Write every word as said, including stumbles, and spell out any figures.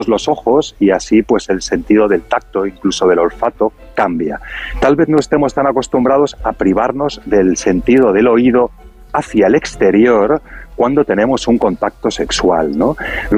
los ojos y así pues el sentido del tacto, incluso del olfato, cambia. Tal vez no estemos tan acostumbrados a privarnos del sentido del oído hacia el exterior cuando tenemos un contacto sexual, ¿no? Los